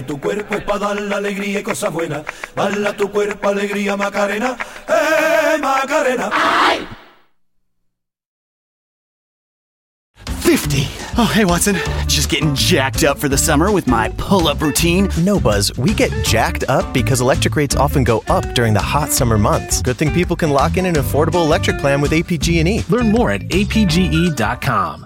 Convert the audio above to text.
tu cuerpo es para dar la alegría y cosas buenas. Bala tu cuerpo, alegría, Macarena. Macarena! Ay! 50. Oh, hey, Watson. Just getting jacked up for the summer with my pull-up routine. No, Buzz. We get jacked up because electric rates often go up during the hot summer months. Good thing people can lock in an affordable electric plan with APG&E. Learn more at apge.com.